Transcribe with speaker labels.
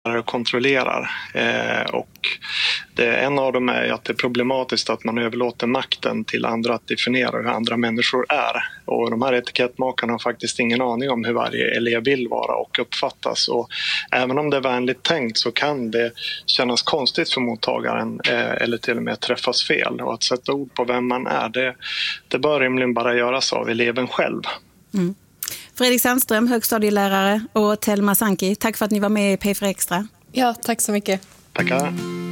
Speaker 1: och kontrollerar. Och en av dem är att det är problematiskt att man överlåter makten till andra att definiera hur andra människor är. Och de här etikettmakarna har faktiskt ingen aning om hur varje elev vill vara och uppfattas. Och även om det är vänligt tänkt så kan det kännas konstigt för mottagaren eller till och med träffas fel. Och att sätta ord på vem man är, det bör rimligen bara göras av eleven själv.
Speaker 2: Mm. Fredrik Sandström, högstadielärare, och Telma Sanki, tack för att ni var med i P4 Extra.
Speaker 3: Ja, tack så mycket.
Speaker 1: Tackar.